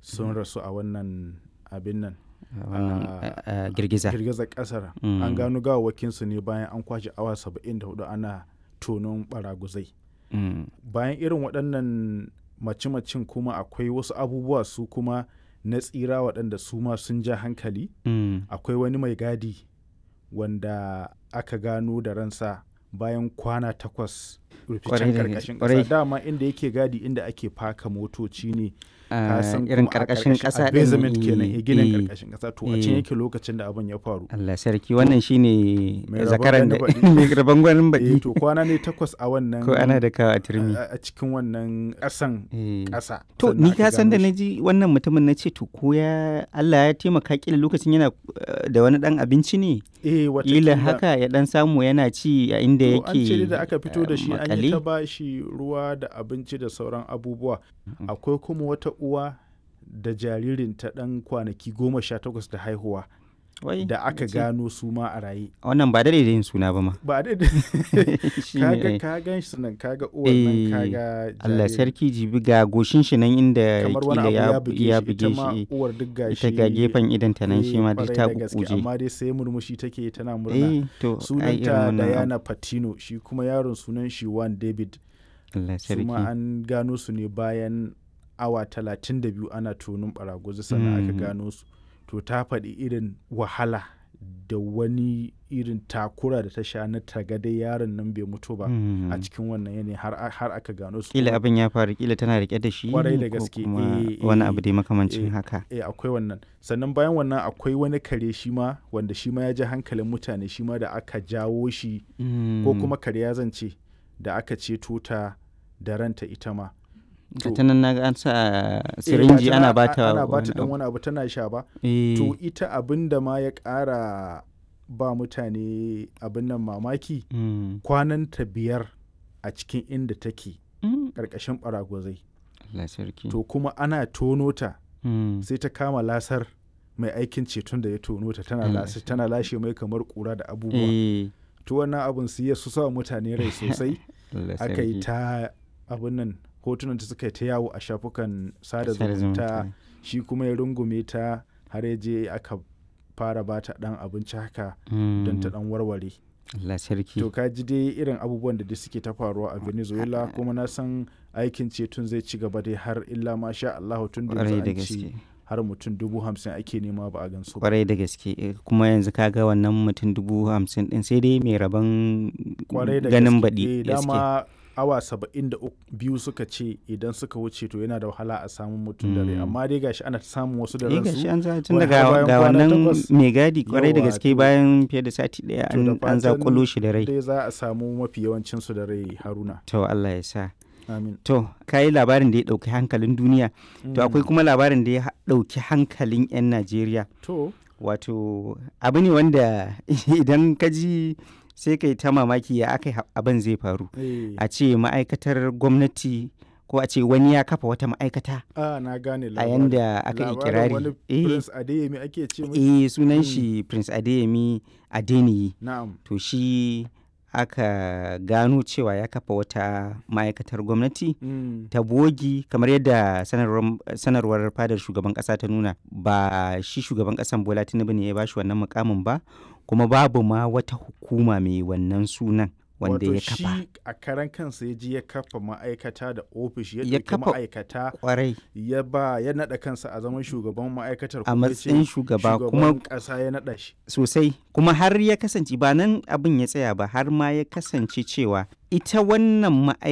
sun rasu a wannan abin nan girgizar ƙasar. An gano gawawakinsu ne bayan an kwashe awa 74 ana tonon baraguzai. Bayan irin waɗannan mace-macen kuma akwai wasu abubuwa su kuma na tsira waɗanda su ma sun ja hankali. Akwai wani mai gadi wanda aka gano da ransa bayan kwana 8 ruficen karkashin ƙasa. Dama inda yake gadi inda ake faka motoci ne, irin karkashin ƙasa din basement kenan, ginin karkashin ƙasa, to a can yake lokacin da abin ya faru. Allah sarki, wannan shine zakaran da mai rabon gwanin baɗi. To kwana ne 8 a wannan, ko ana da kawo a turmi a cikin wannan ƙasan ƙasa. To ni ka san da naji wannan mutumin na ce to ko ya Allah ya taimaka kila lokacin yana da wani dan abinci ne, kila haka ya dan samu yana ci a inda yake. An ce da aka fito da shi an yi ta bashi ruwa da abinci da sauran abubuwa. Akwai kuma wata uwa da jaririn ta ɗan kwanaki 18 da haihuwa da aka gano su ma a raye. Wannan ba da yin suna ba ma. Ba da ka gan shi nan, kaga uwar nan, kaga jaririn. Allah sarki, jibi ga goshin shi nan inda kila ya buge shi. Uwar duk gashi. Ita ga gefen idan ta nan shi ma duk ta kukuje. Amma dai sai murmushi take tana murna. Sunanta Diana Patino, shi kuma yaron sunan shi Juan David. Allah sarki. Kuma an gano su ne bayan awa 32 ana tonin baraguzi sannan aka gano su. To ta faɗi irin wahala da wani irin takura da ta sha na tagadai yaron nan bai mutu ba a cikin wannan yanayi har aka gano su. Kila abin ya faru, kila tana rike da shi kwarai da gaske, wani abu dai makamancin haka. Akwai wannan. Sannan bayan wannan akwai wani kare shi ma wanda shi ma ya ji hankalin mutane, shi ma da aka jawo shi ko kuma kare ya zance da aka ceto ta da ranta ita ma. ta nan na an sa sirinji ana bata dan wani abu tana sha ba. To ita abin da ma ya ƙara ba mutane abin nan mamaki, kwananta 5 a cikin inda take ƙarƙashin baragwazai. To kuma ana tono ta sai ta kama lasar mai aikin ceton da ya tono ta, tana lashe mai kamar ƙura da abubuwa. To wannan abin su sa mutane rai sosai. Aka yi ta abin nan, hotunan ta suka yi ta yawo a shafukan sada zumunta. Shi kuma ya rungume ta har ya je aka fara ba ta dan abinci haka don ta dan warware. Allah sarki. To ka ji dai irin abubuwan da suke ta faruwa a Venezuela, kuma na san aikin ceton zai ci gaba dai har illa ma sha Allah, tun da an ci har mutum 50,000 ake nema ba a gansu. Kwarai da gaske, kuma yanzu kaga wannan mutum 50,000 din sai dai mai rabon ganin baɗi. Dama awa 72 suka ce idan suka wuce to yana da wahala a samun mutum da rai, amma dai gashi ana samun wasu da ransu. Gashi an tun daga ga wannan mai gadi kwarai da gaske bayan fiye da sati daya an zakulo shi da rai. Dai za a samu mafi yawancin su da rai, Haruna. To Allah ya sa. Amin. To kai labarin da ya dauki hankalin duniya, to akwai kuma labarin da ya dauki hankalin 'yan Najeriya. To wato abu ne wanda idan ka ji sai kai ta mamaki ya aka abin zai faru. A ce ma'aikatar gwamnati ko a ce wani ya kafa wata ma'aikata na gane a yanda aka yi kirari. Wani Prince Adeyemi ake ce mai? Sunan shi Prince Adeyemi Adeniyi. Na'am. To shi aka gano cewa ya kafa wata ma'aikatar gwamnati ta bogi, kamar yadda sanarwar fadar shugaban kasa ta nuna. Ba shi shugaban kasan Bola Tinubu ne ya bashi wannan mukamin ba, kuma babu ma wata hukuma mai wannan sunan wanda ya kafa. Wato shi a karan kansa ya ji ya kafa ma'aikata da ofishi, ya kafa ma'aikata kwarai, ya naɗa kansa a zaman shugaban ma'aikatar, a matsayin shugaba, kuma ƙasa ya naɗa shi sosai. Kuma har ya kasance ba nan abin ya tsaya ba, har ma ya kasance cewa ita wannan